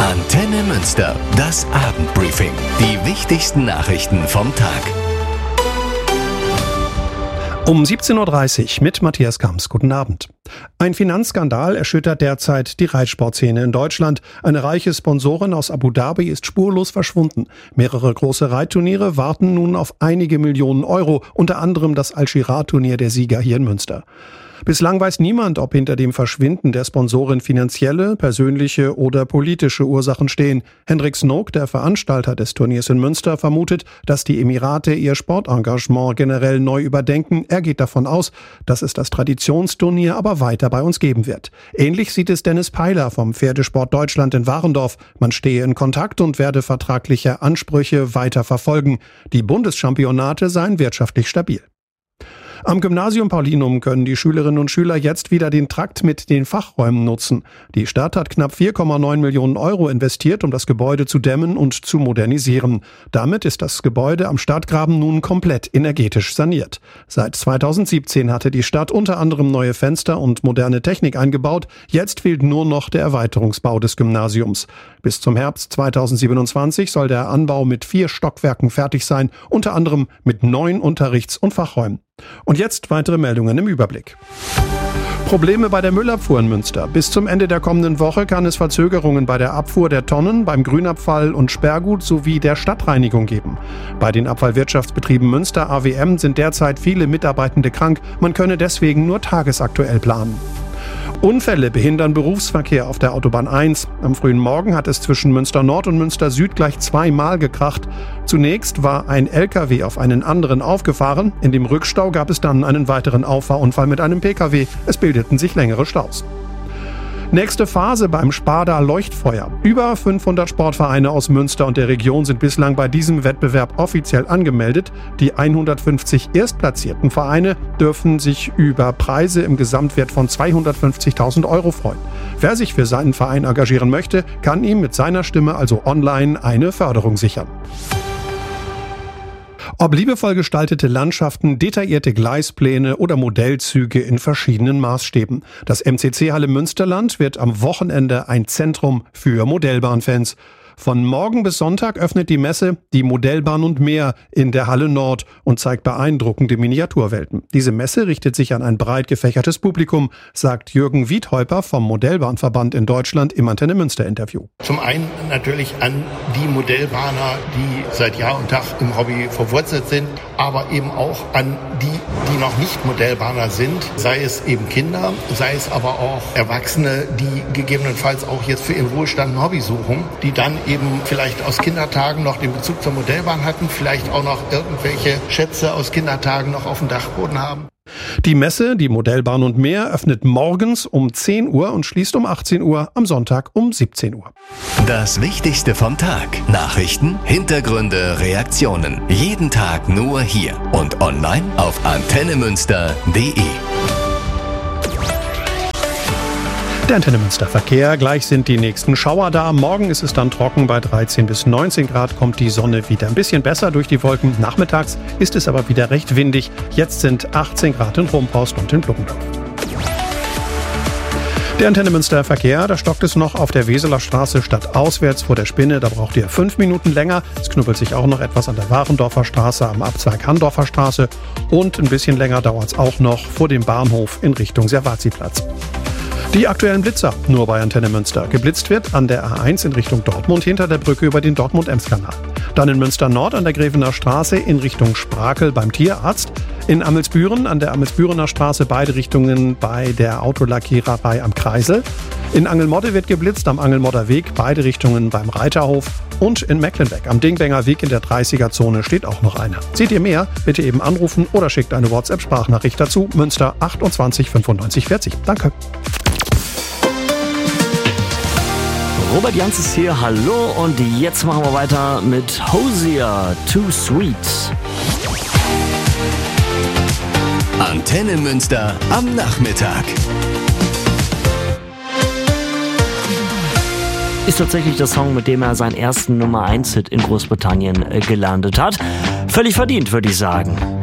Antenne Münster, das Abendbriefing. Die wichtigsten Nachrichten vom Tag. Um 17.30 Uhr mit Matthias Kamps. Guten Abend. Ein Finanzskandal erschüttert derzeit die Reitsportszene in Deutschland. Eine reiche Sponsorin aus Abu Dhabi ist spurlos verschwunden. Mehrere große Reitturniere warten nun auf einige Millionen Euro, unter anderem das Al-Shirah-Turnier der Sieger hier in Münster. Bislang weiß niemand, ob hinter dem Verschwinden der Sponsorin finanzielle, persönliche oder politische Ursachen stehen. Hendrik Snook, der Veranstalter des Turniers in Münster, vermutet, dass die Emirate ihr Sportengagement generell neu überdenken. Er geht davon aus, dass es das Traditionsturnier aber weiter bei uns geben wird. Ähnlich sieht es Dennis Peiler vom Pferdesport Deutschland in Warendorf. Man stehe in Kontakt und werde vertragliche Ansprüche weiter verfolgen. Die Bundeschampionate seien wirtschaftlich stabil. Am Gymnasium Paulinum können die Schülerinnen und Schüler jetzt wieder den Trakt mit den Fachräumen nutzen. Die Stadt hat knapp 4,9 Millionen Euro investiert, um das Gebäude zu dämmen und zu modernisieren. Damit ist das Gebäude am Stadtgraben nun komplett energetisch saniert. Seit 2017 hatte die Stadt unter anderem neue Fenster und moderne Technik eingebaut. Jetzt fehlt nur noch der Erweiterungsbau des Gymnasiums. Bis zum Herbst 2027 soll der Anbau mit 4 Stockwerken fertig sein, unter anderem mit 9 Unterrichts- und Fachräumen. Und jetzt weitere Meldungen im Überblick. Probleme bei der Müllabfuhr in Münster. Bis zum Ende der kommenden Woche kann es Verzögerungen bei der Abfuhr der Tonnen, beim Grünabfall und Sperrgut sowie der Stadtreinigung geben. Bei den Abfallwirtschaftsbetrieben Münster AWM sind derzeit viele Mitarbeitende krank. Man könne deswegen nur tagesaktuell planen. Unfälle behindern Berufsverkehr auf der Autobahn 1. Am frühen Morgen hat es zwischen Münster Nord und Münster Süd gleich 2-mal gekracht. Zunächst war ein LKW auf einen anderen aufgefahren. In dem Rückstau gab es dann einen weiteren Auffahrunfall mit einem PKW. Es bildeten sich längere Staus. Nächste Phase beim Sparda Leuchtfeuer. Über 500 Sportvereine aus Münster und der Region sind bislang bei diesem Wettbewerb offiziell angemeldet. Die 150 erstplatzierten Vereine dürfen sich über Preise im Gesamtwert von 250.000 Euro freuen. Wer sich für seinen Verein engagieren möchte, kann ihm mit seiner Stimme also online eine Förderung sichern. Ob liebevoll gestaltete Landschaften, detaillierte Gleispläne oder Modellzüge in verschiedenen Maßstäben. Das MCC Halle Münsterland wird am Wochenende ein Zentrum für Modellbahnfans. Von morgen bis Sonntag öffnet die Messe die Modellbahn und mehr in der Halle Nord und zeigt beeindruckende Miniaturwelten. Diese Messe richtet sich an ein breit gefächertes Publikum, sagt Jürgen Wiedhäuper vom Modellbahnverband in Deutschland im Antenne Münster Interview. Zum einen natürlich an die Modellbahner, die seit Jahr und Tag im Hobby verwurzelt sind, aber eben auch an die noch nicht Modellbahner sind, sei es eben Kinder, sei es aber auch Erwachsene, die gegebenenfalls auch jetzt für ihren Ruhestand ein Hobby suchen, die dann eben vielleicht aus Kindertagen noch den Bezug zur Modellbahn hatten, vielleicht auch noch irgendwelche Schätze aus Kindertagen noch auf dem Dachboden haben. Die Messe, die Modellbahn und mehr, öffnet morgens um 10 Uhr und schließt um 18 Uhr, am Sonntag um 17 Uhr. Das Wichtigste vom Tag. Nachrichten, Hintergründe, Reaktionen. Jeden Tag nur hier und online auf antennemünster.de. Der Antenne Münster Verkehr. Gleich sind die nächsten Schauer da. Morgen ist es dann trocken. Bei 13 bis 19 Grad kommt die Sonne wieder ein bisschen besser durch die Wolken. Nachmittags ist es aber wieder recht windig. Jetzt sind 18 Grad in Rumpost und in Pluckendorf. Der Antenne Münster Verkehr, da stockt es noch auf der Weseler Straße stadtauswärts vor der Spinne. Da braucht ihr 5 Minuten länger. Es knubbelt sich auch noch etwas an der Warendorfer Straße am Abzweig Handorfer Straße. Und ein bisschen länger dauert es auch noch vor dem Bahnhof in Richtung Servaziplatz. Die aktuellen Blitzer nur bei Antenne Münster. Geblitzt wird an der A1 in Richtung Dortmund hinter der Brücke über den Dortmund-Ems-Kanal. Dann in Münster Nord an der Grevener Straße in Richtung Sprakel beim Tierarzt. In Amelsbüren an der Amelsbürener Straße beide Richtungen bei der Autolackiererei am Kreisel. In Angelmodde wird geblitzt am Angelmodder Weg, beide Richtungen beim Reiterhof. Und in Mecklenbeck am Dingbenger Weg in der 30er-Zone steht auch noch einer. Seht ihr mehr? Bitte eben anrufen oder schickt eine WhatsApp-Sprachnachricht dazu. Münster 28 95 40. Danke. Robert Jans ist hier, hallo, und jetzt machen wir weiter mit Hosier, Too Sweet. Antenne Münster am Nachmittag. Ist tatsächlich der Song, mit dem er seinen ersten Nummer 1 Hit in Großbritannien gelandet hat. Völlig verdient, würde ich sagen.